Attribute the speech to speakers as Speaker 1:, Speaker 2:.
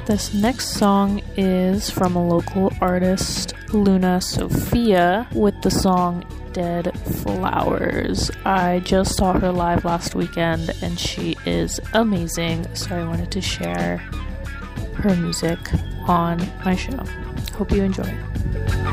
Speaker 1: This next song is from a local artist, Luna Sophia, with the song Dead Flowers. I just saw her live last weekend and she is amazing, so I wanted to share her music on my show. Hope you enjoy it.